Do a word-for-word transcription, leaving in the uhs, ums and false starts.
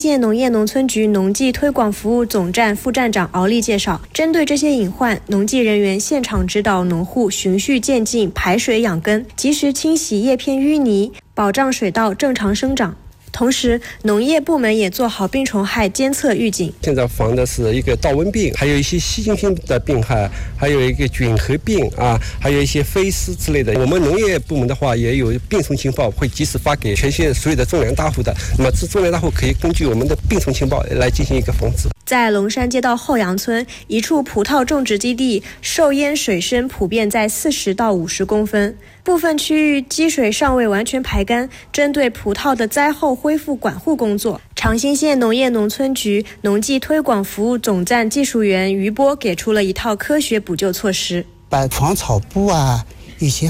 县农业农村局农技推广服务总站副站长敖丽介绍，针对这些隐患，农技人员现场指导农户循序渐进排水养根，及时清洗叶片淤泥，保障水稻正常生长。同时，农业部门也做好病虫害监测预警。 现在防的是一个稻瘟病，还有一些细菌性的病害，还有一个菌核病啊，还有一些飞虱之类的。我们农业部门的话也有病虫情报，会及时发给全县所有的种粮大户的。那么这种粮大户可以根据我们的病虫情报来进行一个防治。 在龙山街道后阳村一处葡萄种植基地，受淹水深普遍在四十到五十公分，部分区域积水尚未完全排干。针对葡萄的灾后恢复管护工作，长兴县农业农村局农技推广服务总站技术员于波给出了一套科学补救措施， 把防草布啊，一些